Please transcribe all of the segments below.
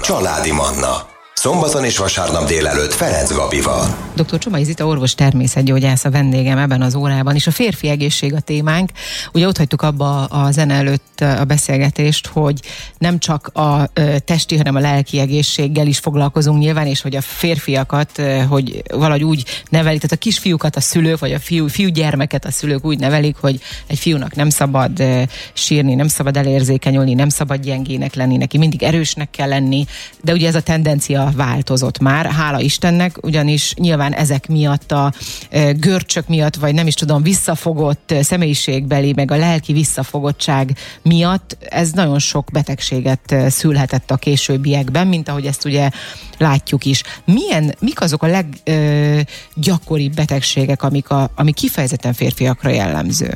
Családi Manna. Szombaton és vasárnap délelőtt Ferenc Gabival. Dr. Csomai Zita orvos természetgyógyász a vendégem ebben az órában, és a férfi egészség a témánk. Ugye ott hagytuk abba a zene előtt a beszélgetést, hogy nem csak a testi, hanem a lelki egészséggel is foglalkozunk nyilván, és hogy a férfiakat, hogy valahogy úgy nevelik, tehát a kisfiúkat a szülők, vagy a fiúgyermeket a szülők úgy nevelik, hogy egy fiúnak nem szabad sírni, nem szabad elérzékenyülni, nem szabad gyengének lenni, neki mindig erősnek kell lenni, de ugye ez a tendencia változott már, hála Istennek, ugyanis nyilván ezek miatt a görcsök miatt, vagy nem is tudom, visszafogott személyiségbeli, meg a lelki visszafogottság miatt ez nagyon sok betegséget szülhetett a későbbiekben, mint ahogy ezt ugye látjuk is. Mik azok a leggyakoribb betegségek, ami kifejezetten férfiakra jellemző?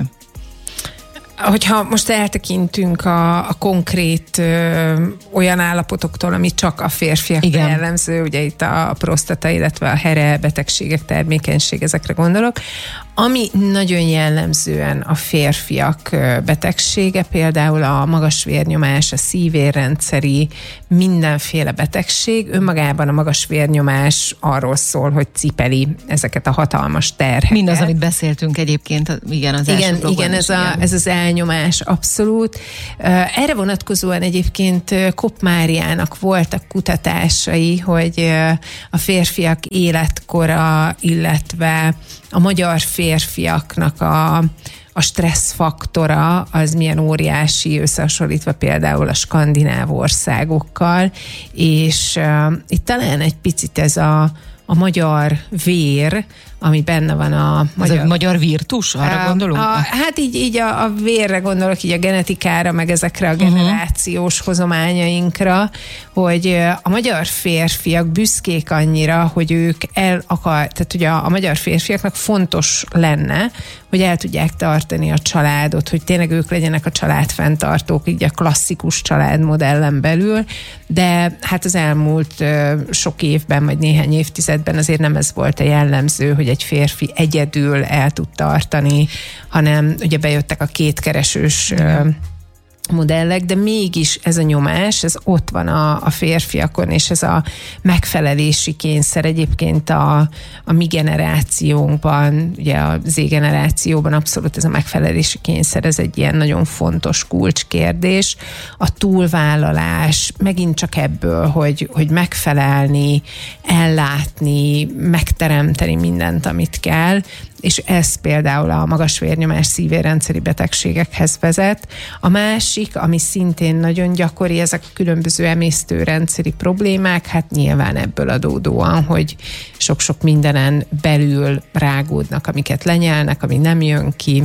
Hogyha most eltekintünk a konkrét olyan állapotoktól, ami csak a férfiakra jellemző, ugye itt a prostata, illetve a here betegségek, termékenység, ezekre gondolok. Ami nagyon jellemzően a férfiak betegsége, például a magas vérnyomás, a szívérrendszeri, mindenféle betegség. Önmagában a magas vérnyomás arról szól, hogy cipeli ezeket a hatalmas terheket. Mindaz, amit beszéltünk egyébként, az első blogban. Igen, ez az elnyomás, abszolút. Erre vonatkozóan egyébként Kopp Máriának voltak kutatásai, hogy a férfiak életkora, illetve a magyar férfiaknak a stresszfaktora az milyen óriási, összehasonlítva például a skandináv országokkal, és itt talán egy picit ez a magyar vér, ami benne van a magyar... Ez a magyar virtus, arra gondolunk? Hát így a vérre gondolok, így a genetikára, meg ezekre a generációs hozományainkra, hogy a magyar férfiak büszkék annyira, hogy ők tehát ugye a magyar férfiaknak fontos lenne, hogy el tudják tartani a családot, hogy tényleg ők legyenek a családfenntartók, így a klasszikus családmodellen belül, de hát az elmúlt sok évben, vagy néhány évtizedben azért nem ez volt a jellemző, hogy egy férfi egyedül el tud tartani, hanem ugye bejöttek a kétkeresős modellek, de mégis ez a nyomás, ez ott van a férfiakon, és ez a megfelelési kényszer egyébként a mi generációnkban, ugye a Z-generációban abszolút ez a megfelelési kényszer, ez egy ilyen nagyon fontos kulcskérdés. A túlvállalás megint csak ebből, hogy megfelelni, ellátni, megteremteni mindent, amit kell, és ez például a magas vérnyomás, szívérrendszeri betegségekhez vezet. A másik, ami szintén nagyon gyakori, ezek a különböző emésztőrendszeri problémák, hát nyilván ebből adódóan, hogy sok-sok mindenen belül rágódnak, amiket lenyelnek, ami nem jön ki.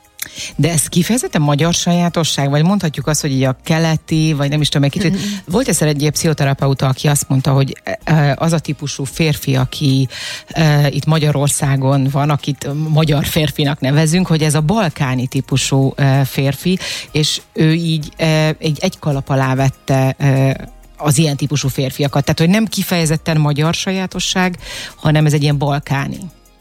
De ez kifejezetten magyar sajátosság, vagy mondhatjuk azt, hogy így a keleti, vagy nem is tudom, egy kicsit. Volt egyszer egy pszichoterapeuta, aki azt mondta, hogy az a típusú férfi, aki itt Magyarországon van, akit magyar férfinak nevezünk, hogy ez a balkáni típusú férfi, és ő így egy kalap alá vette az ilyen típusú férfiakat. Tehát, hogy nem kifejezetten magyar sajátosság, hanem ez egy ilyen balkáni.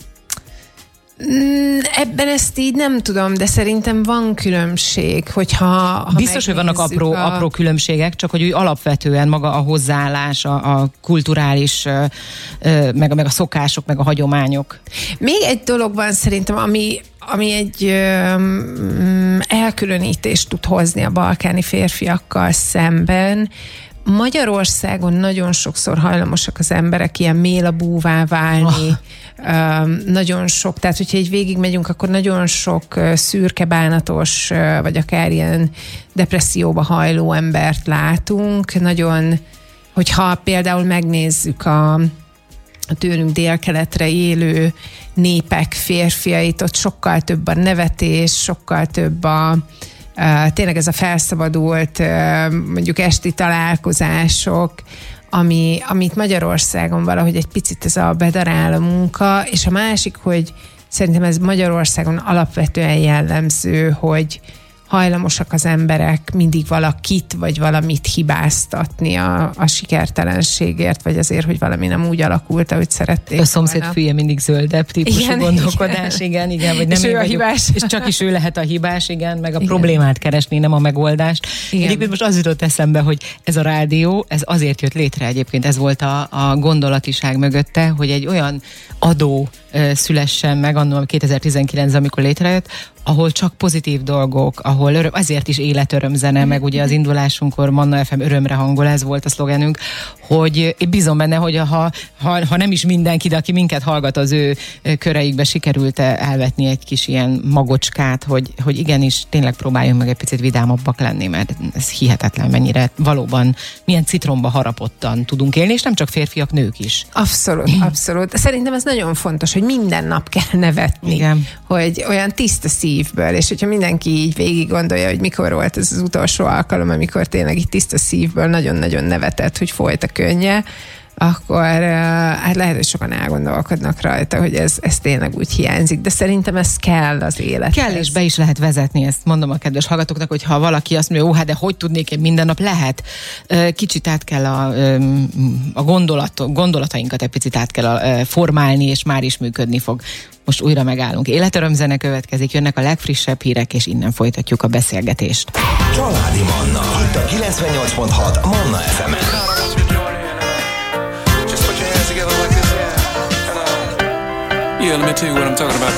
Ebben ezt így nem tudom, de szerintem van különbség, hogyha biztos, hogy vannak apró különbségek, csak hogy úgy alapvetően maga a hozzáállás, a kulturális, meg a szokások, meg a hagyományok. Még egy dolog van szerintem, ami egy elkülönítést tud hozni a balkáni férfiakkal szemben. Magyarországon nagyon sokszor hajlamosak az emberek ilyen mélabúvá válni, nagyon sok, tehát hogyha így végigmegyünk, akkor nagyon sok szürke, bánatos, vagy akár ilyen depresszióba hajló embert látunk. Nagyon, hogyha például megnézzük a tőlünk délkeletre élő népek férfiait, ott sokkal több a nevetés, sokkal több tényleg ez a felszabadult, mondjuk esti találkozások, amit Magyarországon valahogy egy picit ez a bedarál a munka, és a másik, hogy szerintem ez Magyarországon alapvetően jellemző, hogy hajlamosak az emberek mindig valakit vagy valamit hibáztatni a sikertelenségért, vagy azért, hogy valami nem úgy alakult, ahogy szerették. A szomszéd fülye mindig zöldebb típusú gondolkodás, igen, vagy nem és ő a hibás. És csak is ő lehet a hibás, igen, meg a problémát keresni, nem a megoldást. Igen. Egyébként most az jutott eszembe, hogy ez a rádió, ez azért jött létre egyébként, ez volt a gondolatiság mögötte, hogy egy olyan adó szülessen meg, annól 2019, amikor létrejött, ahol csak pozitív dolgok, ahol azért is életörömzene, meg ugye az indulásunkkor Manna FM örömre hangol, ez volt a szlogenünk, hogy én bízom benne, hogy ha nem is mindenki, de aki minket hallgat, az ő köreikbe sikerült elvetni egy kis ilyen magocskát, hogy igenis tényleg próbáljunk meg egy picit vidámabbak lenni, mert ez hihetetlen, mennyire valóban milyen citromba harapottan tudunk élni, és nem csak férfiak, nők is. Abszolút, abszolút. Szerintem ez nagyon fontos, hogy minden nap kell nevetni. Igen. Hogy olyan tiszta szívből, és hogyha mindenki így végig gondolja, hogy mikor volt ez az utolsó alkalom, amikor tényleg így tiszta szívből nagyon-nagyon nevetett, hogy folyt a könnye, akkor hát lehet, hogy sokan elgondolkodnak rajta, hogy ez tényleg úgy hiányzik, de szerintem ez kell az élethez. Kell, és be is lehet vezetni, ezt mondom a kedves hallgatóknak, hogy ha valaki azt mondja, hát de hogy tudnék én minden nap, lehet. Kicsit át kell a gondolatainkat egy picit át kell formálni, és már is működni fog. Most újra megállunk. Életörömzene következik, jönnek a legfrissebb hírek, és innen folytatjuk a beszélgetést. Családi Manna, itt a 98.6 Manna FM-en. Yeah, let me tell you what I'm talking about.